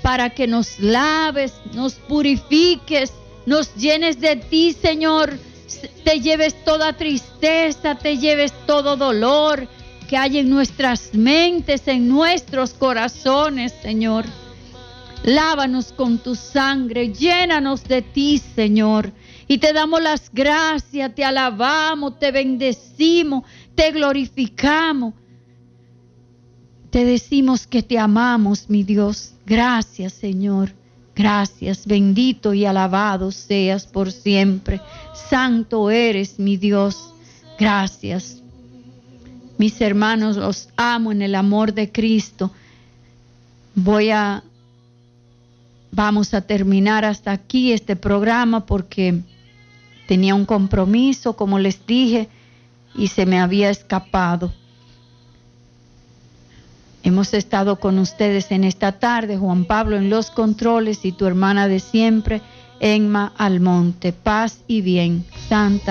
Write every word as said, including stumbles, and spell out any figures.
para que nos laves, nos purifiques, nos llenes de ti, Señor. Te lleves toda tristeza, te lleves todo dolor que hay en nuestras mentes, en nuestros corazones, Señor. Lávanos con tu sangre, llénanos de ti, Señor. Y te damos las gracias, te alabamos, te bendecimos, te glorificamos. Te decimos que te amamos, mi Dios. Gracias, Señor. Gracias, bendito y alabado seas por siempre. Santo eres, mi Dios. Gracias. Mis hermanos, los amo en el amor de Cristo. Voy a, vamos a terminar hasta aquí este programa porque tenía un compromiso, como les dije, y se me había escapado. Hemos estado con ustedes en esta tarde, Juan Pablo en los controles y tu hermana de siempre, Emma Almonte. Paz y bien. Santa